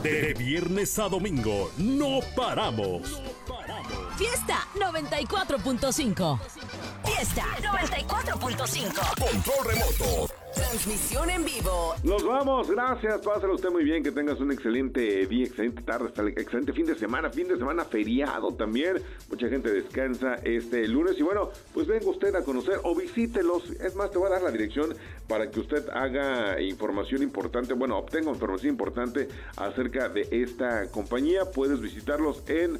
De viernes a domingo, no paramos. Fiesta 94.5. Fiesta 94.5. Control remoto. Transmisión en vivo. Nos vamos, gracias, pásalo usted muy bien, que tengas un excelente día, excelente tarde, excelente fin de semana feriado también, mucha gente descansa este lunes y bueno, pues venga usted a conocer o visítelos, es más, te voy a dar la dirección para que usted haga información importante, bueno, obtenga información importante acerca de esta compañía, puedes visitarlos en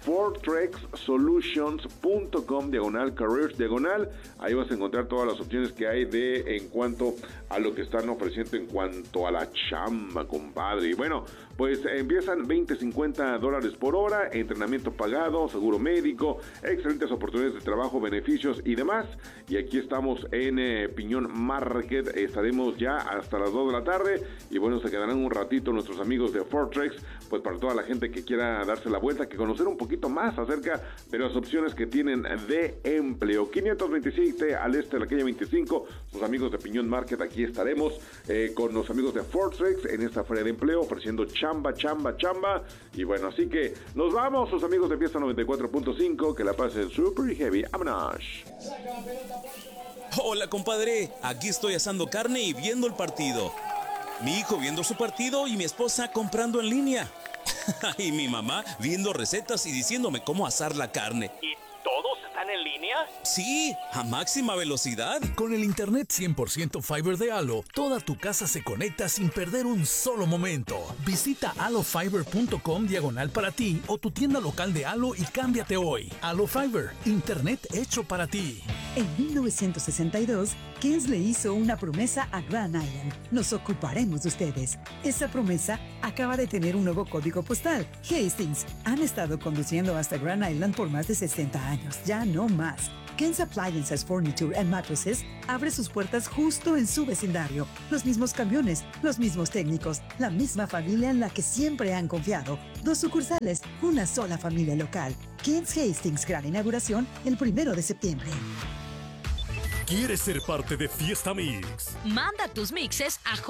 fortrexsolutions.com/careers, ahí vas a encontrar todas las opciones que hay en cuanto a lo que están ofreciendo en cuanto a la chamba, compadre. Y bueno, pues empiezan $20-50 por hora, entrenamiento pagado, seguro médico, excelentes oportunidades de trabajo, beneficios y demás. Y aquí estamos en Piñón Market, estaremos ya hasta las 2 de la tarde y bueno, se quedarán un ratito nuestros amigos de Fortrex, pues para toda la gente que quiera darse la vuelta, que conocer un poquito más acerca de las opciones que tienen de empleo. 527 al este de la calle 25, los amigos de Piñón Market, aquí estaremos con los amigos de Fortrex en esta feria de empleo ofreciendo chamba, y bueno, así que nos vamos, los amigos de Fiesta 94.5, que la pasen super heavy. ¡Vámonos! Hola, compadre, aquí estoy asando carne y viendo el partido. Mi hijo viendo su partido y mi esposa comprando en línea. Y mi mamá viendo recetas y diciéndome cómo asar la carne. ¿Y todos están en línea? Sí, a máxima velocidad. Con el internet 100% Fiber de Halo, toda tu casa se conecta sin perder un solo momento. Visita halofiber.com/ para ti o tu tienda local de Halo y cámbiate hoy. Halo Fiber, internet hecho para ti. En 1962, Keynes le hizo una promesa a Grand Island. Nos ocuparemos de ustedes. Esa promesa acaba de tener un nuevo código postal. Hastings. Han estado conduciendo hasta Grand Island por más de 60 años. Ya no más. Ken's Appliances, Furniture and Mattresses abre sus puertas justo en su vecindario. Los mismos camiones, los mismos técnicos, la misma familia en la que siempre han confiado. 2 sucursales, una sola familia local. Ken's Hastings, gran inauguración el 1 de septiembre. ¿Quieres ser parte de Fiesta Mix? Manda tus mixes a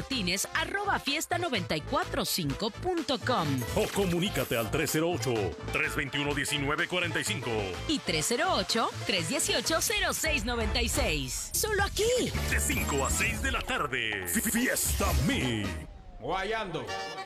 jmartinez@fiesta945.com O comunícate al 308-321-1945 y 308-318-0696. Solo aquí. de 5 a 6 de la tarde. Fiesta Mix. Guayando.